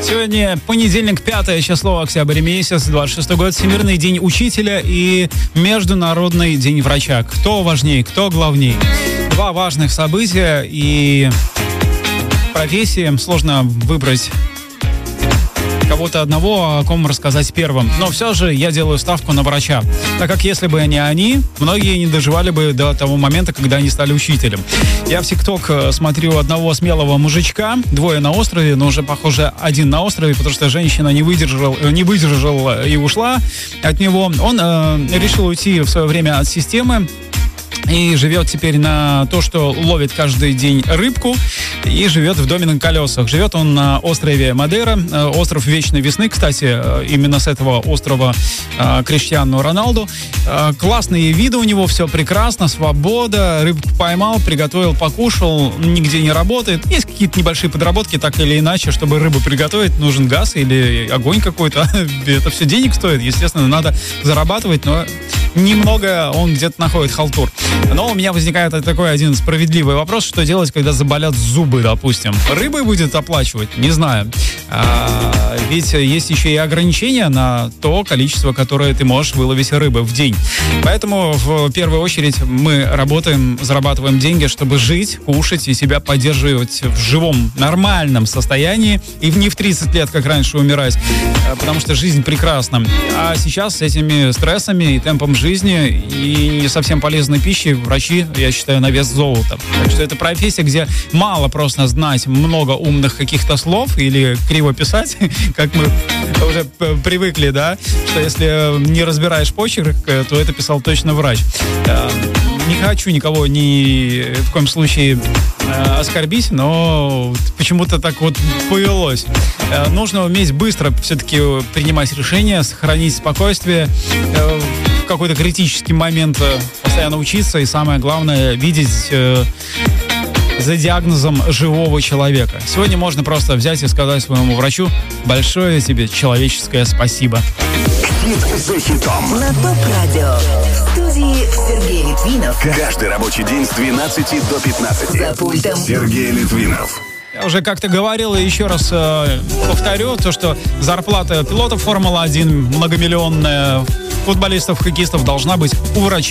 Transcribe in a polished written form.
Сегодня понедельник, 5 число, октябрь месяц, 26 год, Всемирный день учителя и Международный день врача. Кто важнее, кто главней? Два важных события, и профессии сложно выбрать кого-то одного, о ком рассказать первым. Но все же я делаю ставку на врача, так как если бы не они, многие не доживали бы до того момента, когда они стали учителем. Я в ТикТок смотрю одного смелого мужичка, двое на острове, но уже, похоже, один на острове, потому что женщина не выдержала и ушла от него. Он решил уйти в свое время от системы и живет теперь на то, что ловит каждый день рыбку, и живет в доме на колесах. Живет он на острове Мадейра, остров Вечной Весны, кстати, именно с этого острова Криштиану Роналду. Классные виды у него, все прекрасно, свобода, рыбку поймал, приготовил, покушал, нигде не работает. Есть какие-то небольшие подработки, так или иначе, чтобы рыбу приготовить, нужен газ или огонь какой-то. Это все денег стоит, естественно, надо зарабатывать, но немного он где-то находит халтур. Но у меня возникает такой один справедливый вопрос, что делать, когда заболят зубы, допустим. Рыбой будет оплачивать? Не знаю. Ведь есть еще и ограничения на то количество, которое ты можешь выловить рыбы в день. Поэтому в первую очередь мы работаем, зарабатываем деньги, чтобы жить, кушать и себя поддерживать в живом, нормальном состоянии. И не в 30 лет, как раньше, умирать. Потому что жизнь прекрасна. А сейчас с этими стрессами и темпом жизни и не совсем полезной пищей врачи, я считаю, на вес золота. Так что это профессия, где мало просто знать много умных каких-то слов или криво писать, как мы уже привыкли, да, что если не разбираешь почерк, то это писал точно врач. Не хочу никого ни в коем случае оскорбить, но почему-то так вот повелось. Нужно уметь быстро все-таки принимать решения, сохранить спокойствие, в какой-то критический момент постоянно учиться и, самое главное, видеть за диагнозом живого человека. Сегодня можно просто взять и сказать своему врачу: большое тебе человеческое спасибо. Хит за хитом. На ТОП-радио. В студии Сергей Литвинов. Каждый рабочий день с 12 до 15. За пультом Сергей Литвинов. Я уже как-то говорил и еще раз повторю, то, что зарплата пилотов Формулы-1 многомиллионная, футболистов, хоккеистов должна быть у врачей.